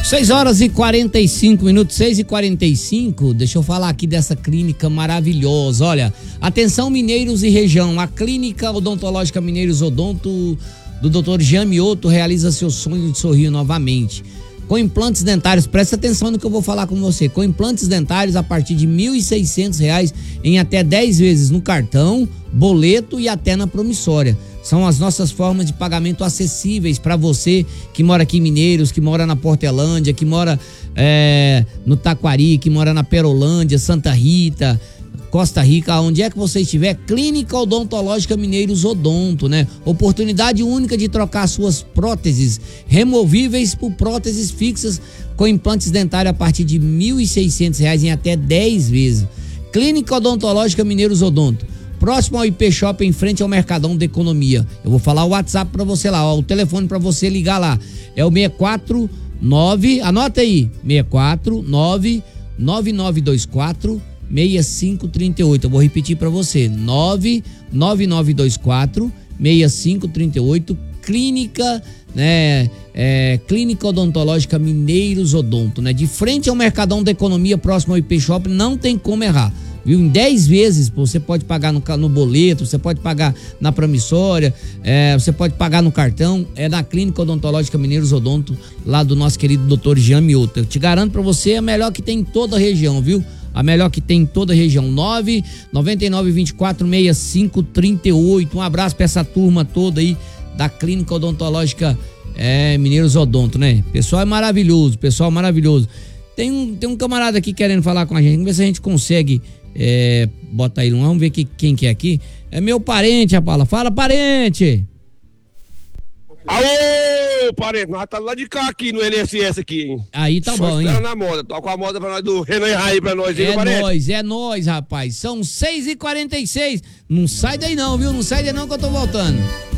6h45, 6h45, deixa eu falar aqui dessa clínica maravilhosa. Olha, atenção mineiros e região, a Clínica Odontológica Mineiros Odonto do Dr. Jean Mioto realiza seu sonho de sorrir novamente. Com implantes dentários, presta atenção no que eu vou falar com você, com implantes dentários a partir de R$ 1.600 em até 10 vezes no cartão, boleto e até na promissória. São as nossas formas de pagamento acessíveis para você que mora aqui em Mineiros, que mora na Portelândia, que mora no Taquari, que mora na Perolândia, Santa Rita, Costa Rica, onde é que você estiver. Clínica Odontológica Mineiros Odonto, né? Oportunidade única de trocar suas próteses removíveis por próteses fixas com implantes dentários a partir de R$ 1.600 em até 10 vezes. Clínica Odontológica Mineiros Odonto, próximo ao IP Shopping, em frente ao Mercadão da Economia. Eu vou falar o WhatsApp pra você lá, ó, o telefone pra você ligar lá. É o 649, anota aí, 649-9924-6538. Eu vou repetir pra você, 99924-6538, Clínica, né, Clínica Odontológica Mineiros Odonto, né? De frente ao Mercadão da Economia, próximo ao IP Shopping, não tem como errar. Viu? Em 10 vezes você pode pagar no boleto, você pode pagar na promissória, você pode pagar no cartão. É na Clínica Odontológica Mineiros Odonto, lá do nosso querido Dr. Jean Mioto. Eu te garanto pra você, é a melhor que tem em toda a região, viu? A melhor que tem em toda a região. 999246538. Um abraço pra essa turma toda aí da Clínica Odontológica Mineiros Odonto, né? Pessoal é maravilhoso, pessoal maravilhoso. Tem um camarada aqui querendo falar com a gente. Vamos ver se a gente consegue botar ele. Vamos ver quem que é aqui. É meu parente, Rapala. Fala, parente! Alô, parente, nós tá lá de cá aqui no NSS aqui, hein? Aí tá bom, hein? Na moda, toca a moda pra nós do Renan Raí pra nós, hein, parente? É nóis, rapaz. São 6h46. Não sai daí não, viu? Não sai daí não que eu tô voltando.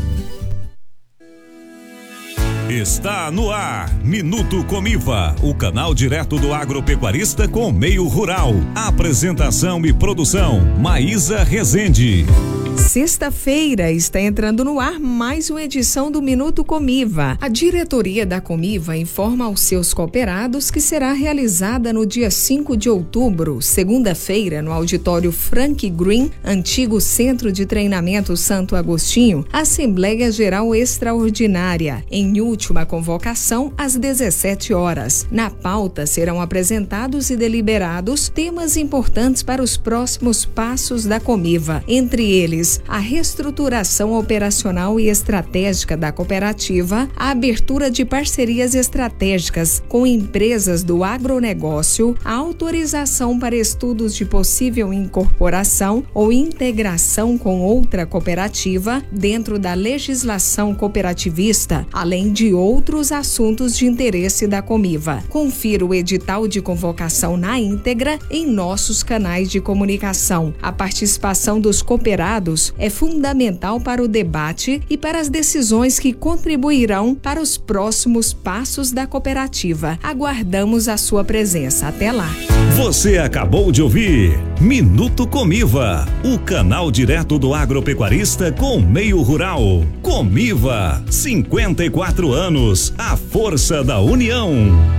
Está no ar, Minuto Comiva, o canal direto do agropecuarista com o meio rural. Apresentação e produção, Maísa Rezende. Sexta-feira está entrando no ar mais uma edição do Minuto Comiva. A diretoria da Comiva informa aos seus cooperados que será realizada no dia 5 de outubro, segunda-feira, no auditório Frank Green, antigo Centro de Treinamento Santo Agostinho, Assembleia Geral Extraordinária, em última convocação às 17 horas. Na pauta serão apresentados e deliberados temas importantes para os próximos passos da Comiva, entre eles a reestruturação operacional e estratégica da cooperativa, a abertura de parcerias estratégicas com empresas do agronegócio, a autorização para estudos de possível incorporação ou integração com outra cooperativa dentro da legislação cooperativista, além de outros assuntos de interesse da Comiva. Confira o edital de convocação na íntegra em nossos canais de comunicação. A participação dos cooperados é fundamental para o debate e para as decisões que contribuirão para os próximos passos da cooperativa. Aguardamos a sua presença. Até lá. Você acabou de ouvir Minuto Comiva, o canal direto do agropecuarista com o meio rural. Comiva, 54 anos, a força da união.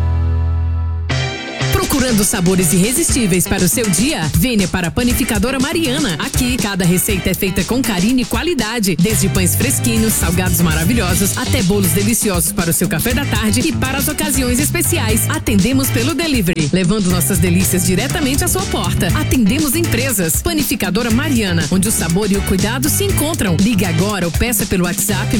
Procurando sabores irresistíveis para o seu dia? Venha para a Panificadora Mariana. Aqui, cada receita é feita com carinho e qualidade. Desde pães fresquinhos, salgados maravilhosos, até bolos deliciosos para o seu café da tarde e para as ocasiões especiais. Atendemos pelo delivery, levando nossas delícias diretamente à sua porta. Atendemos empresas. Panificadora Mariana, onde o sabor e o cuidado se encontram. Ligue agora ou peça pelo WhatsApp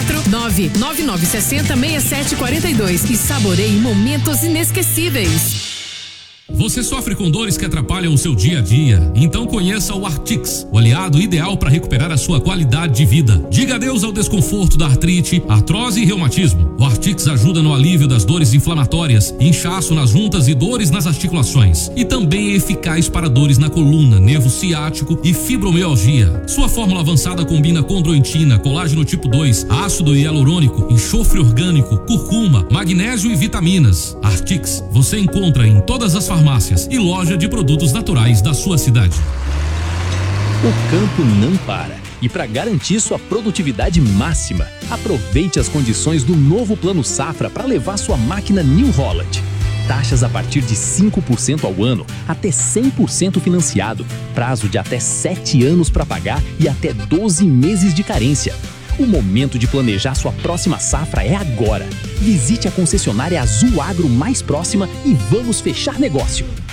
649-9960-6742 e saboreie momentos inesquecíveis. Você sofre com dores que atrapalham o seu dia a dia? Então conheça o Artix, o aliado ideal para recuperar a sua qualidade de vida. Diga adeus ao desconforto da artrite, artrose e reumatismo. O Artix ajuda no alívio das dores inflamatórias, inchaço nas juntas e dores nas articulações. E também é eficaz para dores na coluna, nervo ciático e fibromialgia. Sua fórmula avançada combina condroitina, colágeno tipo 2, ácido hialurônico, enxofre orgânico, curcuma, magnésio e vitaminas. Artix, você encontra em todas as farmácias e loja de produtos naturais da sua cidade. O campo não para. E para garantir sua produtividade máxima, aproveite as condições do novo Plano Safra para levar sua máquina New Holland. Taxas a partir de 5% ao ano, até 100% financiado, prazo de até 7 anos para pagar e até 12 meses de carência. O momento de planejar sua próxima safra é agora. Visite a concessionária Azul Agro mais próxima e vamos fechar negócio.